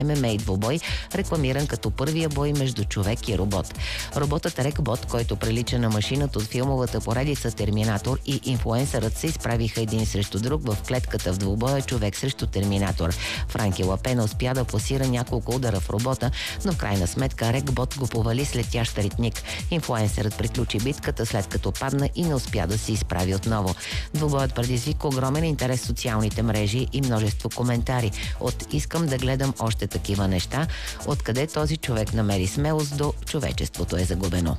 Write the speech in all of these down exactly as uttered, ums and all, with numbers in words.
Ем Ем А двубой, рекламиран като първия бой между човек и робот. Роботът Рекбот, който прилича на машината от филмовата поредица Терминатор, и инфлуенсърът се изправиха един срещу друг в клетката в двубоя човек срещу Терминатор. Франки Лапена успя да пласира няколко удара в робота, но в крайна сметка Рекбот го повали с летящ ритник. Инфлуенсърът приключи битката, след като падна и не успя да се изправи отново. Двубоят предизвика огромен интерес в социалните мрежи и множество коментари. От "искам да гледам още такива неща", откъде този човек намери смелост, до "човечеството е загубено".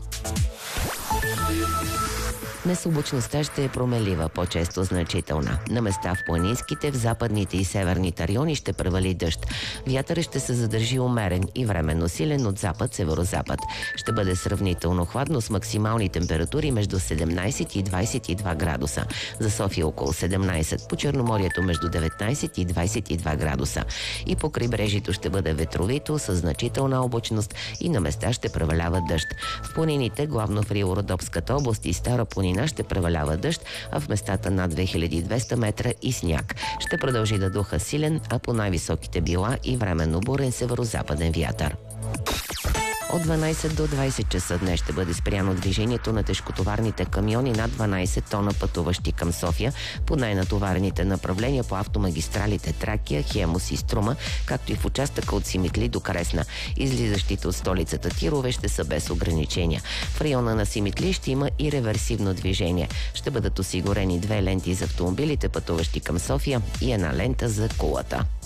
Днес облачността ще е промелива, по-често значителна. На места в планинските, в западните и северните райони ще превали дъжд. Вятърът ще се задържи умерен и временно силен от запад-северозапад. Ще бъде сравнително хладно с максимални температури между седемнайсет и двайсет и два градуса. За София около седемнайсет, по Черноморието между деветнайсет и двайсет и два градуса. И по крайбрежието ще бъде ветровито, със значителна облачност и на места ще превалява дъжд. В планините, главно в Рило-Родопската област и Стара планина, ще превалява дъжд, а в местата над две хиляди и двеста метра и сняг. Ще продължи да духа силен, а по най-високите била и временно бурен северозападен вятър. От дванайсет до двайсет часа днес ще бъде спряно движението на тежкотоварните камиони над дванайсет тона, пътуващи към София по най-натоварените направления по автомагистралите Тракия, Хемус и Струма, както и в участъка от Симитли до Кресна. Излизащите от столицата тирове ще са без ограничения. В района на Симитли ще има и реверсивно движение. Ще бъдат осигурени две ленти за автомобилите, пътуващи към София, и една лента за колата.